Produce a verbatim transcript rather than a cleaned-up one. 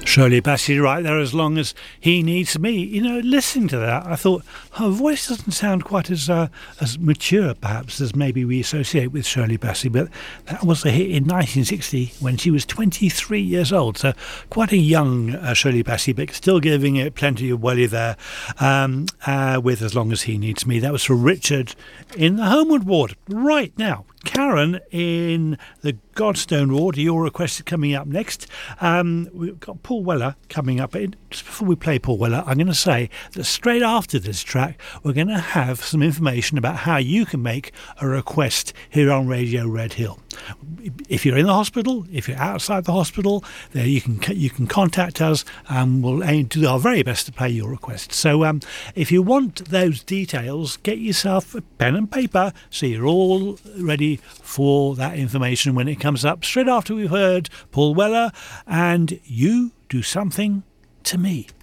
Shirley Bassey right there, as long as he needs me. You know, listening to that, I thought her voice doesn't sound quite as uh, as mature, perhaps, as maybe we associate with Shirley Bassey. But that was a hit in nineteen sixty when she was twenty-three years old. So quite a young uh, Shirley Bassey, but still giving it plenty of welly there um, uh, with As Long As He Needs Me. That was for Richard in the Homeward Ward. Right now, Karen in the Godstone Ward, your request is coming up next. Um, we've got Paul Weller coming up. But just before we play Paul Weller, I'm going to say that straight after this track, we're going to have some information about how you can make a request here on Radio Red Hill. If you're in the hospital, if you're outside the hospital, there you can you can contact us, and we'll aim to do our very best to play your request. So um, if you want those details, get yourself a pen and paper so you're all ready for that information when it comes up straight after we've heard Paul Weller and You Do Something to Me.